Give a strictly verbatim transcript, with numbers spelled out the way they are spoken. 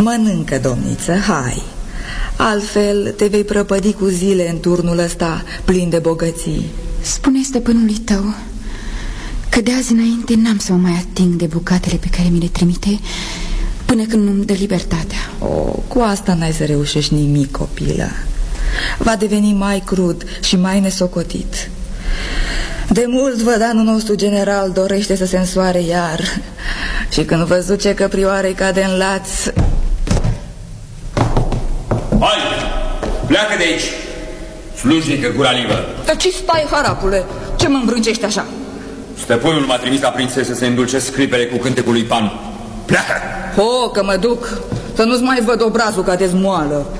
Mănâncă, domniță, hai. Altfel te vei prăpădi cu zile în turnul ăsta plin de bogății. Spune stăpânului tău că de azi înainte n-am să mă mai ating de bucatele pe care mi le trimite până când nu-mi dă libertatea. Oh, cu asta n-ai să reușești nimic, copilă. Va deveni mai crud și mai nesocotit. De mult vădanul nostru general dorește să se însoare iar. Și când văzuce că prioarei cade în laț... Hai, pleacă de aici, slujnică gura livă. Dar ce stai, harapule? Ce mă îmbrâncești așa? Stăpânul m-a trimis la prințesă să îndulcesc clipele cu cântecul lui Pan. Pleacă! Ho, că mă duc, să nu-ți mai văd obrazul ca de zmoală.